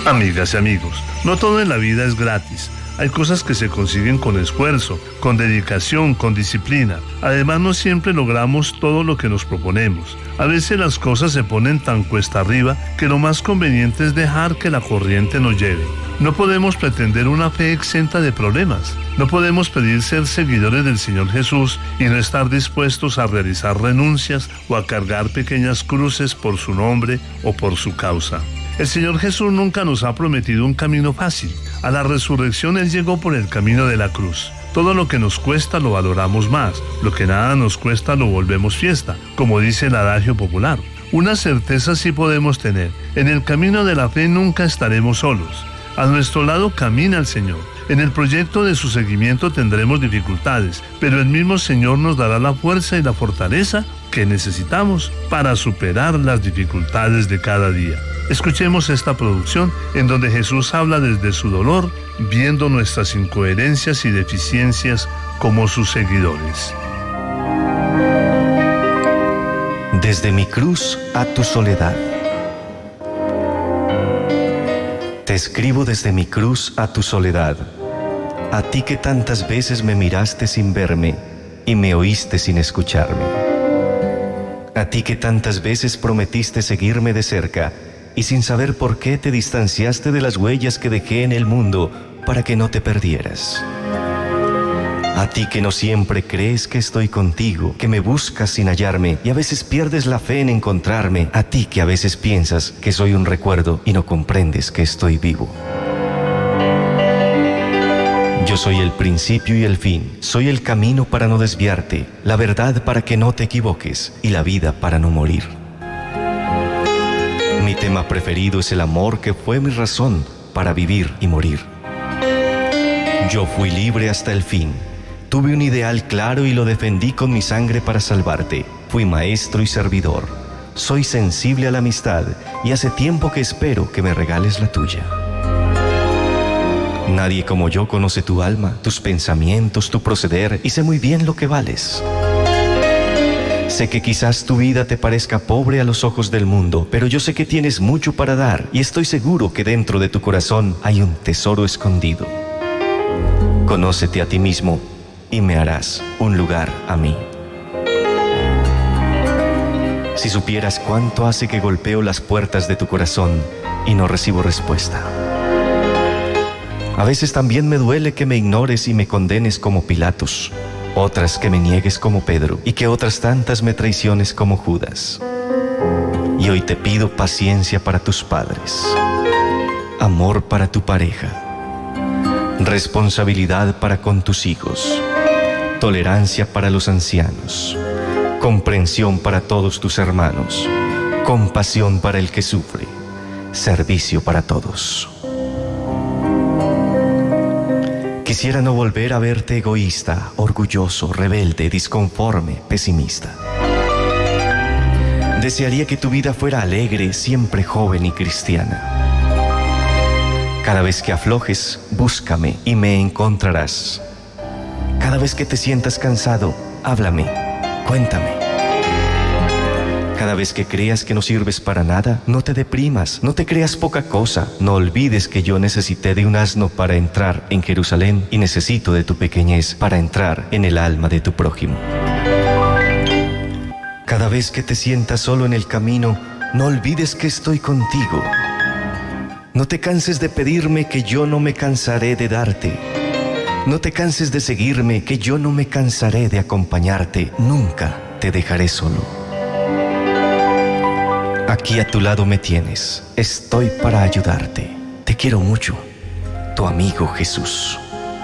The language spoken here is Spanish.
Amigas y amigos, no todo en la vida es gratis. Hay cosas que se consiguen con esfuerzo, con dedicación, con disciplina. Además, no siempre logramos todo lo que nos proponemos. A veces las cosas se ponen tan cuesta arriba que lo más conveniente es dejar que la corriente nos lleve. No podemos pretender una fe exenta de problemas. No podemos pedir ser seguidores del Señor Jesús y no estar dispuestos a realizar renuncias o a cargar pequeñas cruces por su nombre o por su causa. El Señor Jesús nunca nos ha prometido un camino fácil. A la resurrección Él llegó por el camino de la cruz. Todo lo que nos cuesta lo valoramos más, lo que nada nos cuesta lo volvemos fiesta, como dice el adagio popular. Una certeza sí podemos tener: en el camino de la fe nunca estaremos solos. A nuestro lado camina el Señor. En el proyecto de su seguimiento tendremos dificultades, pero el mismo Señor nos dará la fuerza y la fortaleza que necesitamos para superar las dificultades de cada día. Escuchemos esta producción en donde Jesús habla desde su dolor, viendo nuestras incoherencias y deficiencias como sus seguidores. Desde mi cruz a tu soledad. Te escribo desde mi cruz a tu soledad, a ti que tantas veces me miraste sin verme y me oíste sin escucharme, a ti que tantas veces prometiste seguirme de cerca y sin saber por qué te distanciaste de las huellas que dejé en el mundo para que no te perdieras, a ti que no siempre crees que estoy contigo, que me buscas sin hallarme y a veces pierdes la fe en encontrarme, a ti que a veces piensas que soy un recuerdo y no comprendes que estoy vivo. Yo soy el principio y el fin, soy el camino para no desviarte, la verdad para que no te equivoques y la vida para no morir. Mi tema preferido es el amor, que fue mi razón para vivir y morir. Yo fui libre hasta el fin. Tuve un ideal claro y lo defendí con mi sangre para salvarte. Fui maestro y servidor. Soy sensible a la amistad y hace tiempo que espero que me regales la tuya. Nadie como yo conoce tu alma, tus pensamientos, tu proceder y sé muy bien lo que vales. Sé que quizás tu vida te parezca pobre a los ojos del mundo, pero yo sé que tienes mucho para dar y estoy seguro que dentro de tu corazón hay un tesoro escondido. Conócete a ti mismo y me harás un lugar a mí. Si supieras cuánto hace que golpeo las puertas de tu corazón y no recibo respuesta. A veces también me duele que me ignores y me condenes como Pilatos, otras que me niegues como Pedro y que otras tantas me traiciones como Judas. Y hoy te pido paciencia para tus padres, amor para tu pareja, responsabilidad para con tus hijos, tolerancia para los ancianos, comprensión para todos tus hermanos, compasión para el que sufre, servicio para todos. Quisiera no volver a verte egoísta, orgulloso, rebelde, disconforme, pesimista. Desearía que tu vida fuera alegre, siempre joven y cristiana. Cada vez que aflojes, búscame y me encontrarás. Cada vez que te sientas cansado, háblame, cuéntame. Cada vez que creas que no sirves para nada, no te deprimas, no te creas poca cosa. No olvides que yo necesité de un asno para entrar en Jerusalén y necesito de tu pequeñez para entrar en el alma de tu prójimo. Cada vez que te sientas solo en el camino, no olvides que estoy contigo. No te canses de pedirme, que yo no me cansaré de darte. No te canses de seguirme, que yo no me cansaré de acompañarte. Nunca te dejaré solo. Aquí a tu lado me tienes. Estoy para ayudarte. Te quiero mucho. Tu amigo Jesús.